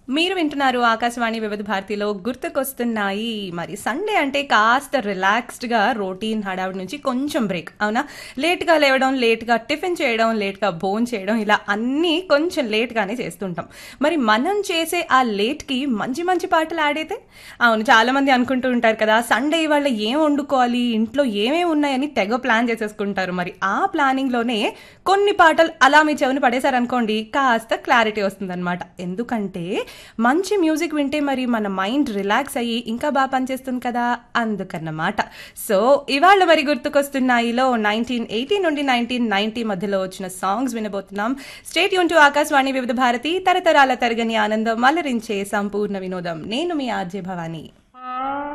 మీరు వింటున్నారు ఆకాశవాణి వివిధ భారతిలో గుర్తుకొస్తున్నాయి. మరి సండే అంటే కాస్త రిలాక్స్డ్ గా రొటీన్ హడావిడి నుంచి కొంచెం బ్రేక్, అవునా? లేట్ గా లేవడం, లేట్ గా టిఫిన్ చేయడం, లేట్ గా భోన్ చేయడం, ఇలా అన్నీ కొంచెం లేట్ గానే చేస్తుంటాం. మరి మనం చేసే ఆ లేట్ కి మంచి మంచి పాటలు యాడ్ అయితే, అవును, చాలా మంది అనుకుంటూ ఉంటారు కదా, సండే ఇవాళ ఏం వండుకోవాలి, ఇంట్లో ఏమేమి ఉన్నాయని తెగ ప్లాన్ చేసేసుకుంటారు. మరి ఆ ప్లానింగ్ లోనే కొన్ని పాటలు అలా మీ చెవిని పడేశారనుకోండి, కాస్త క్లారిటీ వస్తుందన్నమాట. ఎందుకంటే మంచి మ్యూజిక్ వింటే మరి మన మైండ్ రిలాక్స్ అయ్యి ఇంకా బాగా పనిచేస్తుంది కదా, అందుకన్నమాట. సో ఇవాళ మరి గుర్తుకొస్తున్నాయిలో 1980 నుండి 1990 మధ్యలో వచ్చిన songs వినబోతున్నాం. State Yoon to Akashvani వివిధ భారతి, తరతరాల తరగని ఆనందం, అలరించే సంపూర్ణ వినోదం. నేను మీ ఆర్జే భవాని.